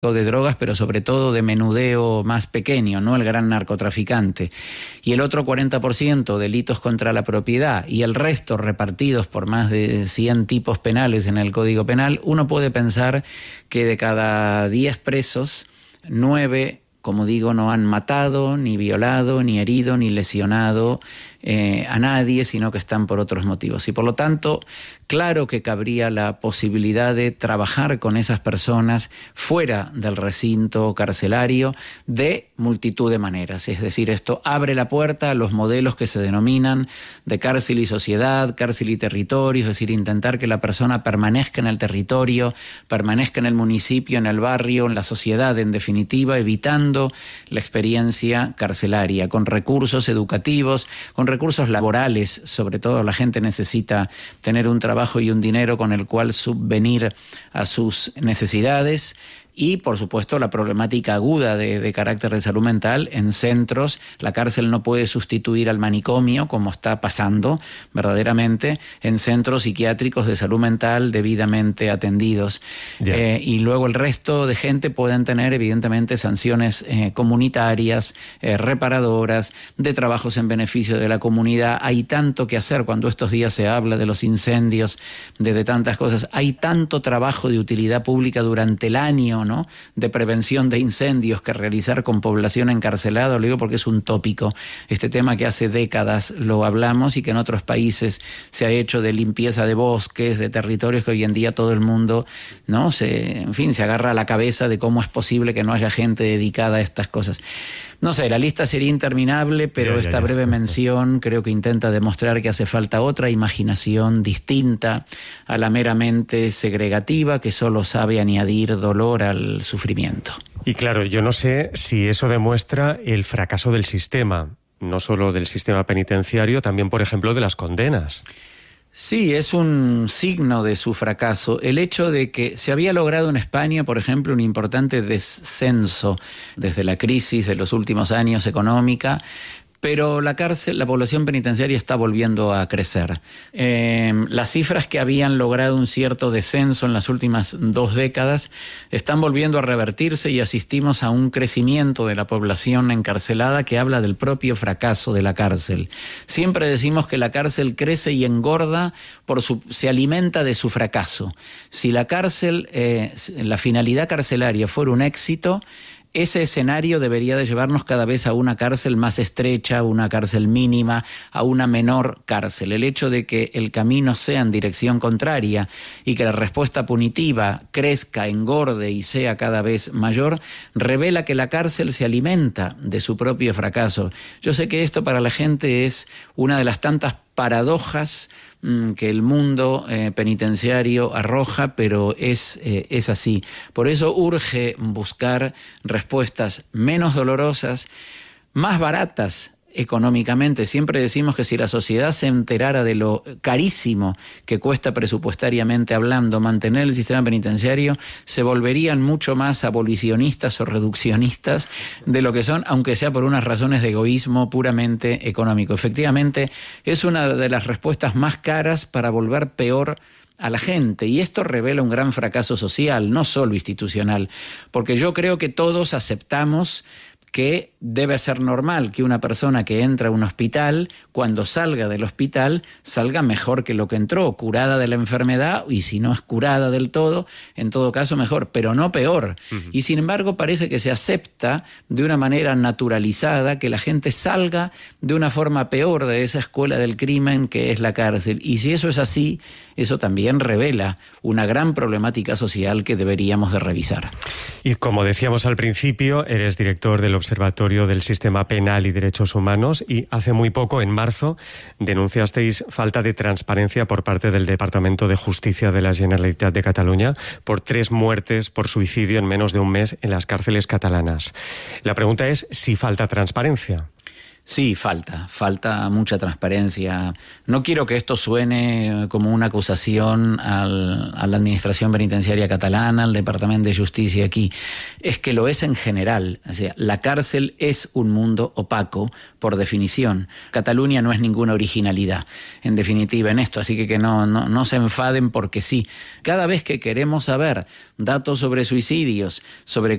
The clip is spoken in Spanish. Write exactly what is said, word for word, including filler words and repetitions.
de drogas, pero sobre todo de menudeo más pequeño, no el gran narcotraficante. Y el otro cuarenta por ciento delitos contra la propiedad y el resto repartidos por más de cien tipos penales en el Código Penal, uno puede pensar que de cada diez presos, nueve, como digo, no han matado, ni violado, ni herido, ni lesionado eh, a nadie, sino que están por otros motivos. Y por lo tanto, claro que cabría la posibilidad de trabajar con esas personas fuera del recinto carcelario de multitud de maneras. Es decir, esto abre la puerta a los modelos que se denominan de cárcel y sociedad, cárcel y territorio, es decir, intentar que la persona permanezca en el territorio, permanezca en el municipio, en el barrio, en la sociedad, en definitiva, evitando la experiencia carcelaria, con recursos educativos, con recursos laborales. Sobre todo la gente necesita tener un trabajo y un dinero con el cual subvenir a sus necesidades. Y, por supuesto, la problemática aguda de, de carácter de salud mental en centros. La cárcel no puede sustituir al manicomio, como está pasando verdaderamente en centros psiquiátricos de salud mental debidamente atendidos. Yeah. Eh, y luego el resto de gente pueden tener, evidentemente, sanciones eh, comunitarias, eh, reparadoras, de trabajos en beneficio de la comunidad. Hay tanto que hacer cuando estos días se habla de los incendios, de, de tantas cosas. Hay tanto trabajo de utilidad pública durante el año, ¿no?, de prevención de incendios que realizar con población encarcelada. Lo digo porque es un tópico, este tema que hace décadas lo hablamos y que en otros países se ha hecho, de limpieza de bosques, de territorios, que hoy en día todo el mundo, ¿no?, se, en fin, se agarra a la cabeza de cómo es posible que no haya gente dedicada a estas cosas. No sé, la lista sería interminable, pero ya, ya, esta ya. breve mención creo que intenta demostrar que hace falta otra imaginación distinta a la meramente segregativa, que solo sabe añadir dolor al sufrimiento. Y claro, yo no sé si eso demuestra el fracaso del sistema, no solo del sistema penitenciario, también, por ejemplo, de las condenas. Sí, es un signo de su fracaso el hecho de que se había logrado en España, por ejemplo, un importante descenso desde la crisis de los últimos años económica, pero la cárcel, la población penitenciaria está volviendo a crecer. Eh, las cifras que habían logrado un cierto descenso en las últimas dos décadas están volviendo a revertirse y asistimos a un crecimiento de la población encarcelada que habla del propio fracaso de la cárcel. Siempre decimos que la cárcel crece y engorda, por su, se alimenta de su fracaso. Si la cárcel, eh, la finalidad carcelaria fuera un éxito, ese escenario debería de llevarnos cada vez a una cárcel más estrecha, a una cárcel mínima, a una menor cárcel. El hecho de que el camino sea en dirección contraria y que la respuesta punitiva crezca, engorde y sea cada vez mayor, revela que la cárcel se alimenta de su propio fracaso. Yo sé que esto para la gente es una de las tantas paradojas que el mundo eh, penitenciario arroja, pero es, eh, es así. Por eso urge buscar respuestas menos dolorosas, más baratas económicamente. Siempre decimos que si la sociedad se enterara de lo carísimo que cuesta presupuestariamente hablando mantener el sistema penitenciario, se volverían mucho más abolicionistas o reduccionistas de lo que son, aunque sea por unas razones de egoísmo puramente económico. Efectivamente, es una de las respuestas más caras para volver peor a la gente, y esto revela un gran fracaso social, no solo institucional, porque yo creo que todos aceptamos que debe ser normal que una persona que entra a un hospital, cuando salga del hospital, salga mejor que lo que entró, curada de la enfermedad, y si no es curada del todo, en todo caso mejor, pero no peor. Uh-huh. Y sin embargo parece que se acepta de una manera naturalizada que la gente salga de una forma peor de esa escuela del crimen que es la cárcel. Y si eso es así, eso también revela una gran problemática social que deberíamos de revisar. Y como decíamos al principio, eres director del Observatorio del Sistema Penal y Derechos Humanos, y hace muy poco, en marzo, denunciasteis falta de transparencia por parte del Departamento de Justicia de la Generalitat de Cataluña por tres muertes por suicidio en menos de un mes en las cárceles catalanas. La pregunta es si falta transparencia. Sí, falta, falta mucha transparencia. No quiero que esto suene como una acusación al, a la Administración Penitenciaria catalana, al Departamento de Justicia aquí. Es que lo es en general. O sea, la cárcel es un mundo opaco por definición. Cataluña no es ninguna originalidad, en definitiva, en esto. Así que, que no, no, no se enfaden porque sí. Cada vez que queremos saber datos sobre suicidios, sobre